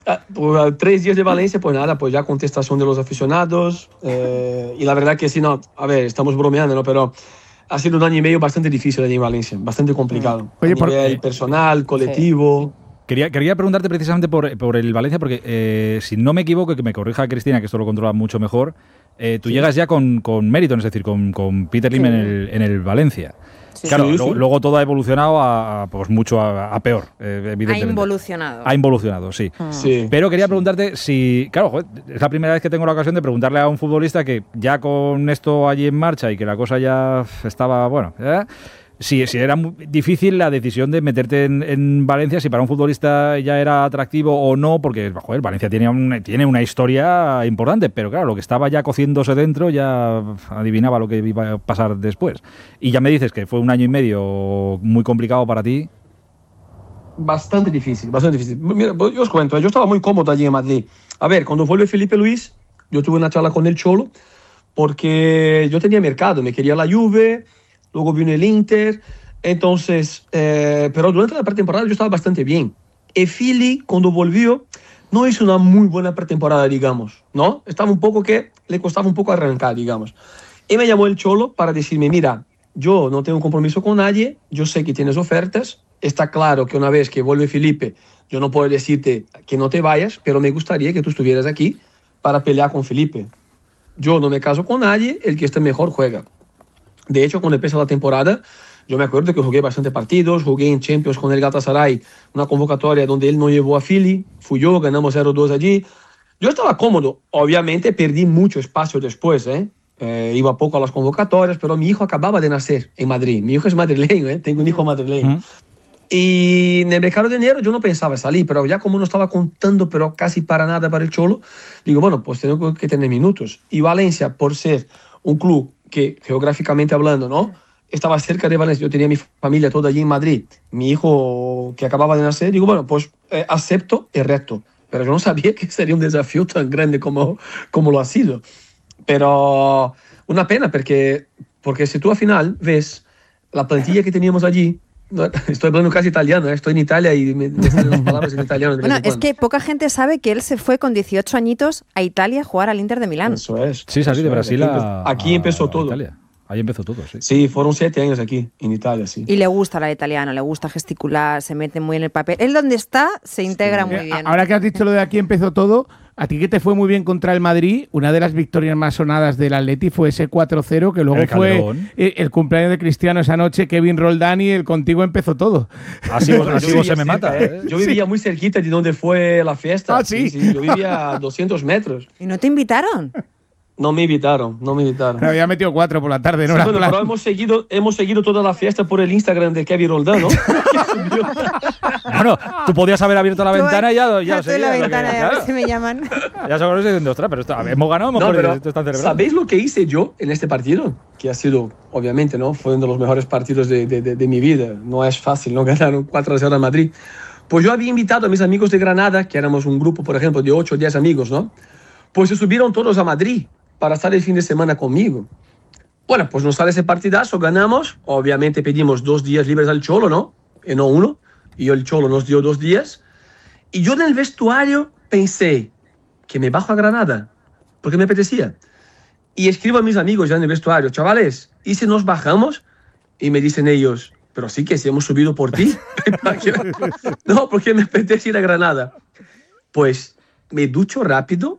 Pues, 3 días de Valencia, pues nada, pues ya contestación de los aficionados. Y la verdad que sí, no, a ver, estamos bromeando, ¿no? Pero ha sido un año y medio bastante difícil allí en Valencia, bastante complicado. Oye, a nivel personal, colectivo. Sí. Quería preguntarte precisamente por el Valencia, porque si no me equivoco, que me corrija Cristina, que esto lo controla mucho mejor, tú llegas ya con mérito, es decir, con Peter Lim en el Valencia. Sí. Claro, luego todo ha evolucionado pues mucho a peor, evidentemente. Ha involucionado, sí. Pero quería preguntarte si, claro, joder, es la primera vez que tengo la ocasión de preguntarle a un futbolista que ya con esto allí en marcha y que la cosa ya estaba, bueno, si era muy difícil la decisión de meterte en Valencia, si para un futbolista ya era atractivo o no, porque joder, Valencia tiene una historia importante, pero claro, lo que estaba ya cociéndose dentro ya adivinaba lo que iba a pasar después. Y ya me dices que fue un año y medio muy complicado para ti. Bastante difícil, bastante difícil. Mira, yo os cuento, yo estaba muy cómodo allí en Madrid. A ver, cuando vuelve Felipe Luis, yo tuve una charla con el Cholo, porque yo tenía mercado, me quería la Juve. Luego vino el Inter, entonces, pero durante la pretemporada yo estaba bastante bien. Y Philly, cuando volvió, no hizo una muy buena pretemporada, digamos, ¿no? Estaba un poco que le costaba un poco arrancar, digamos. Y me llamó el Cholo para decirme, mira, yo no tengo compromiso con nadie, yo sé que tienes ofertas, está claro que una vez que vuelve Felipe, yo no puedo decirte que no te vayas, pero me gustaría que tú estuvieras aquí para pelear con Felipe. Yo no me caso con nadie, el que esté mejor juega. De hecho, cuando empezó la temporada, yo me acuerdo que jugué bastantes partidos, jugué en Champions con el Galatasaray, una convocatoria donde él no llevó a Philly, fui yo, ganamos 0-2 allí. Yo estaba cómodo, obviamente perdí mucho espacio después, iba poco a las convocatorias, pero mi hijo acababa de nacer en Madrid, mi hijo es madrileño, tengo un hijo madrileño. Y en el mercado de enero yo no pensaba salir, pero ya como no estaba contando, pero casi para nada para el Cholo, digo, bueno, pues tengo que tener minutos. Y Valencia, por ser un club que geográficamente hablando, ¿no? Estaba cerca de Valencia, yo tenía mi familia toda allí en Madrid, mi hijo que acababa de nacer, digo, bueno, pues acepto el reto, pero yo no sabía que sería un desafío tan grande como lo ha sido. Pero una pena, porque si tú al final ves la plantilla que teníamos allí, estoy hablando casi italiano, estoy en Italia y me salen las palabras en italiano. Bueno, es que poca gente sabe que él se fue con 18 añitos a Italia a jugar al Inter de Milán. Eso es. Sí, salí de Brasil aquí empezó todo. Italia. Ahí empezó todo, sí. Sí, fueron 7 años aquí, en Italia, sí. Y le gusta la italiana, le gusta gesticular, se mete muy en el papel. Él donde está se integra muy bien. Ahora que has dicho lo de aquí empezó todo, a ti que te fue muy bien contra el Madrid, una de las victorias más sonadas del Atleti fue ese 4-0, que luego fue el cumpleaños de Cristiano esa noche, Kevin Roldán, y el contigo empezó todo. Así se me mata. Yo vivía muy cerquita de donde fue la fiesta. Ah, sí. Yo vivía a 200 metros. ¿Y no te invitaron? No me invitaron. Me había metido 4 por la tarde, ¿no? Sí, bueno, pero hemos seguido toda la fiesta por el Instagram de Kevin Roldán, ¿no? Bueno, tú podías haber abierto la ventana y ya estoy en la ventana, a ver si me llaman. Ya se acuerdan diciendo, ostras, pero hemos ganado, hemos perdido, esto está celebrando. ¿Sabéis lo que hice yo en este partido? Que ha sido, obviamente, ¿no? Fue uno de los mejores partidos de mi vida. No es fácil, ¿no? Ganaron 4-0 en Madrid. Pues yo había invitado a mis amigos de Granada, que éramos un grupo, por ejemplo, de 8 o 10 amigos, ¿no? Pues se subieron todos a Madrid para estar el fin de semana conmigo. Bueno, pues nos sale ese partidazo, ganamos. Obviamente pedimos 2 días libres al Cholo, ¿no? Y no 1. Y el Cholo nos dio 2 días. Y yo en el vestuario pensé que me bajo a Granada, porque me apetecía. Y escribo a mis amigos ya en el vestuario, chavales, ¿y si nos bajamos? Y me dicen ellos, pero sí que si hemos subido por ti. No, porque me apetece ir a Granada. Pues me ducho rápido,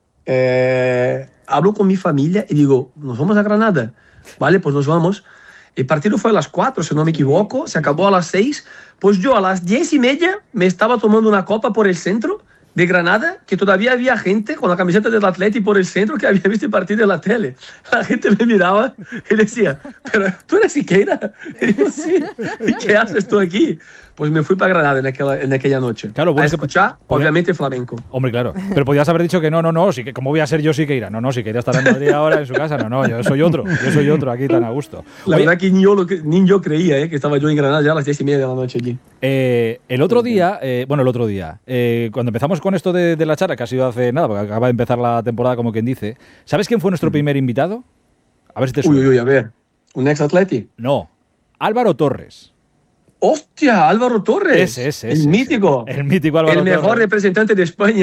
hablo con mi familia y digo, nos vamos a Granada. Vale, pues nos vamos. El partido fue a las 4, si no me equivoco, se acabó a las 6. Pues yo a las 10:30 me estaba tomando una copa por el centro de Granada, que todavía había gente con la camiseta del Atleti por el centro que había visto el partido en la tele. La gente me miraba y decía, pero tú eres Siqueira. Y yo, sí, ¿y qué haces tú aquí? Pues me fui para Granada en aquella noche. Claro, a escuchar, obviamente, flamenco. Hombre, claro. Pero podías haber dicho que no, sí, que ¿cómo voy a ser yo Siqueira? No, Siqueira estará en Madrid ahora en su casa. No, yo soy otro aquí tan a gusto. La verdad que ni yo creía que estaba yo en Granada ya a las 10:30 de la noche allí. El otro día, cuando empezamos con esto de la charla, que ha sido hace nada, porque acaba de empezar la temporada, como quien dice, ¿sabes quién fue nuestro primer invitado? A ver si te suena. Uy, a ver. ¿Un ex Atleti? No, Álvaro Torres. ¡Hostia! Álvaro Torres. Ese, el mítico. El mítico Álvaro El mejor Torres. representante de España.